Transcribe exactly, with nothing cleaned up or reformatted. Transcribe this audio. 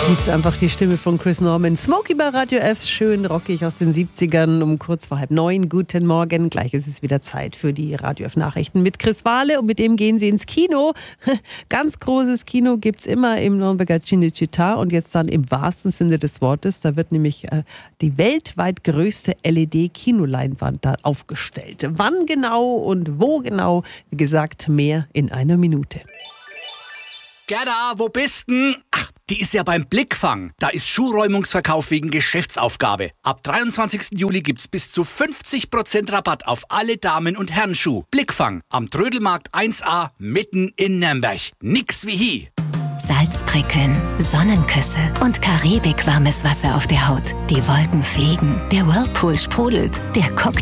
Lieb's einfach die Stimme von Chris Norman. Smokey bei Radio F, schön rockig aus den siebzigern um kurz vor halb neun. Guten Morgen, gleich ist es wieder Zeit für die Radio F Nachrichten mit Chris Wahle und mit dem gehen Sie ins Kino. Ganz großes Kino gibt's immer im Nürnberger Cinecittà und jetzt dann im wahrsten Sinne des Wortes. Da wird nämlich äh, die weltweit größte L E D-Kinoleinwand da aufgestellt. Wann genau und wo genau? Wie gesagt, mehr in einer Minute. Gerda, wo bist denn? Ach, die ist ja beim Blickfang. Da ist Schuhräumungsverkauf wegen Geschäftsaufgabe. Ab dreiundzwanzigsten Juli gibt's bis zu fünfzig Prozent Rabatt auf alle Damen- und Herrenschuh. Blickfang am Trödelmarkt eins a mitten in Nürnberg. Nix wie hier. Salzprickeln, Sonnenküsse und Karibik warmes Wasser auf der Haut. Die Wolken fliegen, der Whirlpool sprudelt, der Cocktail